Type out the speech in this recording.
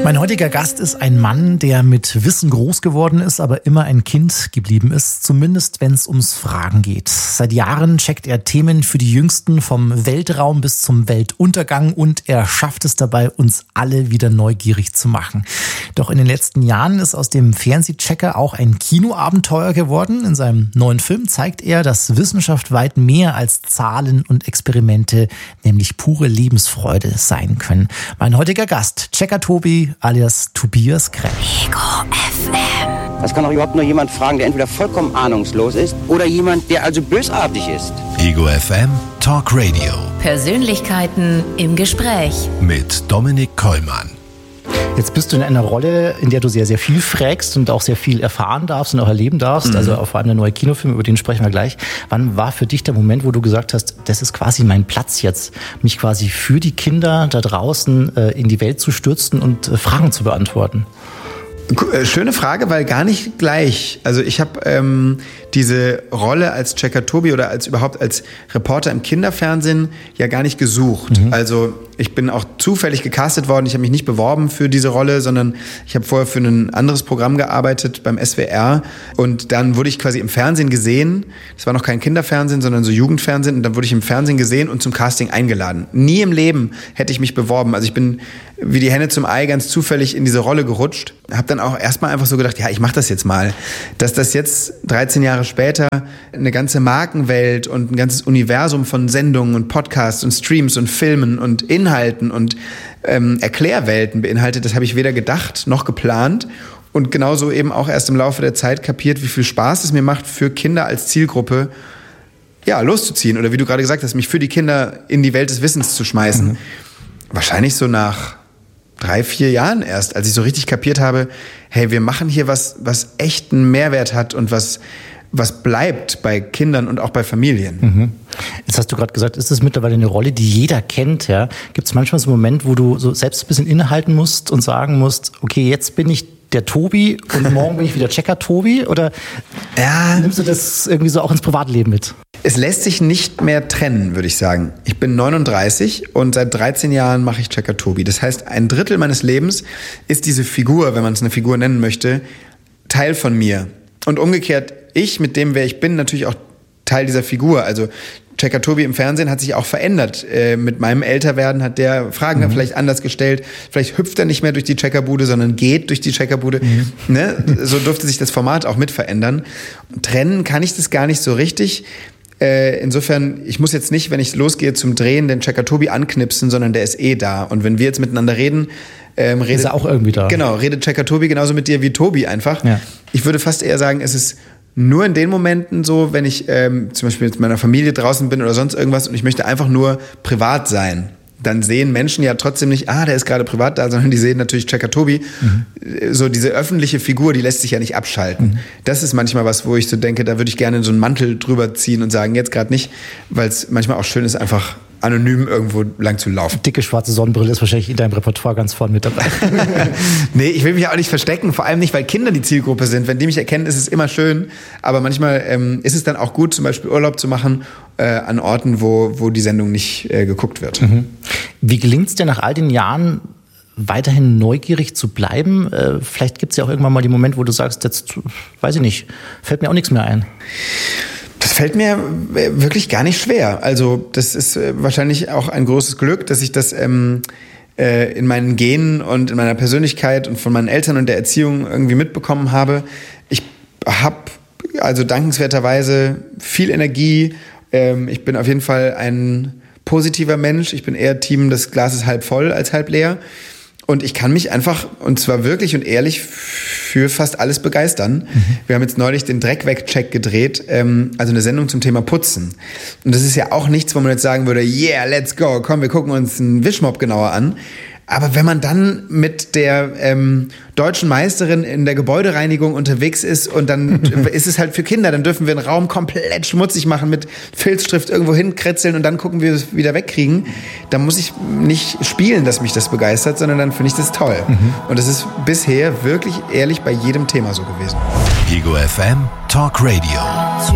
Mein heutiger Gast ist ein Mann, der mit Wissen groß geworden ist, aber immer ein Kind geblieben ist, zumindest wenn es ums Fragen geht. Seit Jahren checkt er Themen für die Jüngsten vom Weltraum bis zum Weltuntergang und er schafft es dabei, uns alle wieder neugierig zu machen. Doch in den letzten Jahren ist aus dem Fernsehchecker auch ein Kinoabenteuer geworden. In seinem neuen Film zeigt er, dass Wissenschaft weit mehr als Zahlen und Experimente, nämlich pure Lebensfreude sein können. Mein heutiger Gast, Checker Tobi alias Tobias Krech. Ego FM. Das kann doch überhaupt nur jemand fragen, der entweder vollkommen ahnungslos ist oder jemand, der also bösartig ist. Ego FM Talk Radio. Persönlichkeiten im Gespräch. Mit Dominik Kollmann. Jetzt bist du in einer Rolle, in der du sehr, sehr viel fragst und auch sehr viel erfahren darfst und auch erleben darfst. Also auch vor allem der neue Kinofilm, über den sprechen wir gleich. Wann war für dich der Moment, wo du gesagt hast, das ist quasi mein Platz jetzt, mich quasi für die Kinder da draußen in die Welt zu stürzen und Fragen zu beantworten? Schöne Frage, weil gar nicht gleich. Also ich habe diese Rolle als Checker Tobi oder überhaupt als Reporter im Kinderfernsehen ja gar nicht gesucht. Also ich bin auch zufällig gecastet worden. Ich habe mich nicht beworben für diese Rolle, sondern ich habe vorher für ein anderes Programm gearbeitet beim SWR. Und dann wurde ich quasi im Fernsehen gesehen. Das war noch kein Kinderfernsehen, sondern so Jugendfernsehen. Und dann wurde ich im Fernsehen gesehen und zum Casting eingeladen. Nie im Leben hätte ich mich beworben. Also ich bin wie die Henne zum Ei ganz zufällig in diese Rolle gerutscht. Habe dann auch erstmal einfach so gedacht, ja, ich mache das jetzt mal. Dass das jetzt 13 Jahre später eine ganze Markenwelt und ein ganzes Universum von Sendungen und Podcasts und Streams und Filmen und Inhalten und Erklärwelten beinhaltet, das habe ich weder gedacht noch geplant und genauso eben auch erst im Laufe der Zeit kapiert, wie viel Spaß es mir macht, für Kinder als Zielgruppe ja, loszuziehen oder wie du gerade gesagt hast, mich für die Kinder in die Welt des Wissens zu schmeißen. Wahrscheinlich so nach 3-4 Jahren erst, als ich so richtig kapiert habe, hey, wir machen hier was echten Mehrwert hat und was bleibt bei Kindern und auch bei Familien. Jetzt hast du gerade gesagt, ist das mittlerweile eine Rolle, die jeder kennt? Ja? Gibt es manchmal so einen Moment, wo du so selbst ein bisschen innehalten musst und sagen musst, okay, jetzt bin ich der Tobi und morgen bin ich wieder Checker Tobi? Oder nimmst du das irgendwie so auch ins Privatleben mit? Es lässt sich nicht mehr trennen, würde ich sagen. Ich bin 39 und seit 13 Jahren mache ich Checker Tobi. Das heißt, 1/3 meines Lebens ist diese Figur, wenn man es eine Figur nennen möchte, Teil von mir. Und umgekehrt, ich mit dem, wer ich bin, natürlich auch Teil dieser Figur. Also Checker Tobi im Fernsehen hat sich auch verändert. Mit meinem Älterwerden hat der Fragen vielleicht anders gestellt. Vielleicht hüpft er nicht mehr durch die Checkerbude, sondern geht durch die Checkerbude. Ne? So durfte sich das Format auch mit verändern. Trennen kann ich das gar nicht so richtig. Insofern, ich muss jetzt nicht, wenn ich losgehe zum Drehen, den Checker Tobi anknipsen, sondern der ist da. Und wenn wir jetzt miteinander reden, ist er auch irgendwie da. Genau, redet Checker Tobi genauso mit dir wie Tobi einfach. Ja. Ich würde fast eher sagen, es ist nur in den Momenten so, wenn ich zum Beispiel mit meiner Familie draußen bin oder sonst irgendwas und ich möchte einfach nur privat sein. Dann sehen Menschen ja trotzdem nicht, der ist gerade privat da, sondern die sehen natürlich Checker Tobi. So diese öffentliche Figur, die lässt sich ja nicht abschalten. Das ist manchmal was, wo ich so denke, da würde ich gerne so einen Mantel drüber ziehen und sagen, jetzt gerade nicht, weil es manchmal auch schön ist, einfach anonym irgendwo lang zu laufen. Dicke schwarze Sonnenbrille ist wahrscheinlich in deinem Repertoire ganz vorne mit dabei. Nee, ich will mich auch nicht verstecken, vor allem nicht, weil Kinder die Zielgruppe sind. Wenn die mich erkennen, ist es immer schön, aber manchmal ist es dann auch gut, zum Beispiel Urlaub zu machen an Orten, wo die Sendung nicht geguckt wird. Wie gelingt es dir nach all den Jahren, weiterhin neugierig zu bleiben? Vielleicht gibt es ja auch irgendwann mal den Moment, wo du sagst, jetzt, weiß ich nicht, fällt mir auch nichts mehr ein. Das fällt mir wirklich gar nicht schwer. Also das ist wahrscheinlich auch ein großes Glück, dass ich das in meinen Genen und in meiner Persönlichkeit und von meinen Eltern und der Erziehung irgendwie mitbekommen habe. Ich habe also dankenswerterweise viel Energie. Ich bin auf jeden Fall ein positiver Mensch. Ich bin eher Team, das Glas ist halb voll als halb leer. Und ich kann mich einfach, und zwar wirklich und ehrlich, für fast alles begeistern. Wir haben jetzt neulich den Dreckweg-Check gedreht, also eine Sendung zum Thema Putzen. Und das ist ja auch nichts, wo man jetzt sagen würde, yeah, let's go, komm, wir gucken uns einen Wischmopp genauer an. Aber wenn man dann mit der deutschen Meisterin in der Gebäudereinigung unterwegs ist und dann ist es halt für Kinder, dann dürfen wir einen Raum komplett schmutzig machen, mit Filzstift irgendwo hinkritzeln und dann gucken, wie wir es wieder wegkriegen. Da muss ich nicht spielen, dass mich das begeistert, sondern dann finde ich das toll. Und das ist bisher wirklich ehrlich bei jedem Thema so gewesen. Ego FM Talk Radio.